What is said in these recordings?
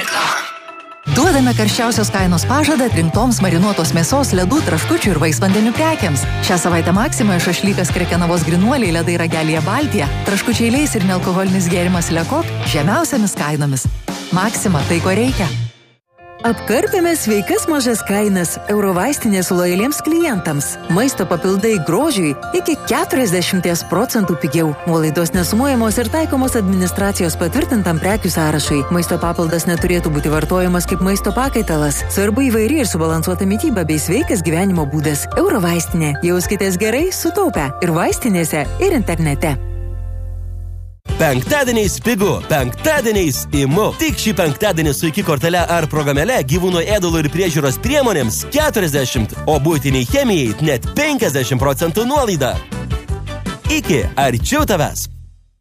Duodame karščiausios kainos pažadą atrinktoms marinuotos mėsos, ledų, traškučių ir vaisvandenių prekiams. Šią savaitę Maksimoje šašlykas Krekenavos Grinuoliai, ledai Ragelyje Baltija, traškučiai Leis ir nealkoholinis gėrimas Lekok žemiausiamis kainomis. Maksima, tai ko reikia. Apkarpėme sveikas mažas kainas Eurovaistinės lojaliems klientams. Maisto papildai grožiui iki 40% pigiau. Nuolaidos nesumuojamos ir taikomos administracijos patvirtintam prekių sąrašui. Maisto papildas neturėtų būti vartojamas kaip maisto pakaitalas. Svarbu įvairi ir subalansuota mityba bei sveikas gyvenimo būdas. Eurovaistinė. Jauskitės gerai, sutaupę. Ir vaistinėse, ir internete. Penktadieniais pigu, penktadieniais imu. Tik šį penktadienį su iki kortele ar programėle gyvūnų ėdalų ir priežiūros priemonėms 40, o buitiniai chemijai net 50% nuolaida. Iki arčiau tavęs.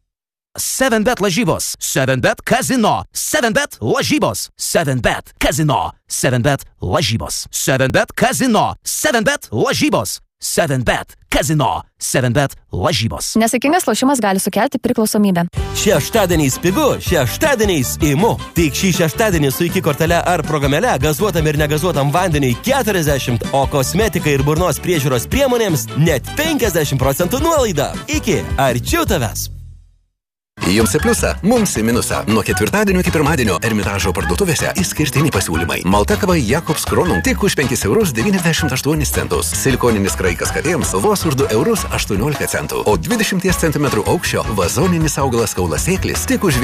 7bet lažybos, 7bet kazino, 7bet lažybos, 7bet kazino, 7bet lažybos, 7bet kazino, 7bet lažybos. 7bet kazino, 7bet lažybos. Nesaikingas lošimas gali sukelti priklausomybę. Šeštadieniais pigu, šeštadieniais imu. Tik šį šeštadienį su iki kortele ar programėle gazuotam ir negazuotam vandeniui 40, o kosmetikai ir burnos priežiūros priemonėms net 50% nuolaida. Iki arčiau tavęs. Jums į pliusą, mums į minusą. Nuo ketvirtadienio iki pirmadienio Ermitažo parduotuvėse išskirtiniai pasiūlymai. Malta kava Jakobs Kronum tik už 5,98 €. Silikoninis kraikas katėms vos už 2,18 €. O 20 cm aukščio vazoninis augalas kaulasėklis tik už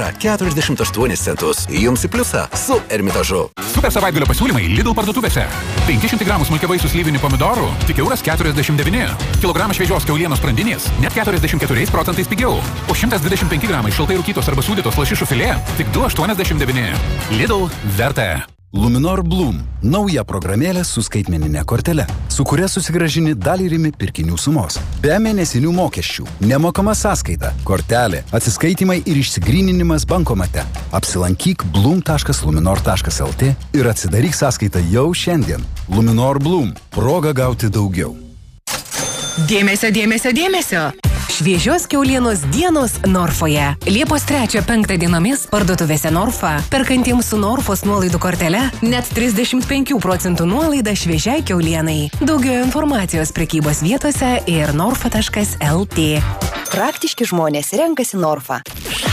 1,48 €. Jums į pliusą su Ermitažu. Super savaitgalio pasiūlymai Lidl parduotuvėse. 500 gramų smulkiavaisių slyvinių pomidorų tik €1,49. Kilogramą šviežios kiaulienos sprandinės net 44% pigiau. O 125 gramai šaltai rūkytos arba sūdytos lašišų filė tik €2,89. Lidl verta. Luminor Bloom – nauja programėlė su skaitmeninė kortele, su kuria susigrąžini dalį rimi pirkinių sumos. Be mėnesinių mokesčių, nemokama sąskaita, kortelė, atsiskaitimai ir išsigryninimas bankomate. Apsilankyk bloom.luminor.lt ir atsidaryk sąskaitą jau šiandien. Luminor Bloom – proga gauti daugiau. Dėmesio, dėmesio, dėmesio! Šviežios kiaulienos dienos Norfoje. Liepos 3-5 dienomis parduotuvėse Norfa. Perkantiems su Norfos nuolaidų kortele net 35% nuolaida šviežiai kiaulienai. Daugiau informacijos prekybos vietose ir norfa.lt. Praktiški žmonės renkasi Norfa.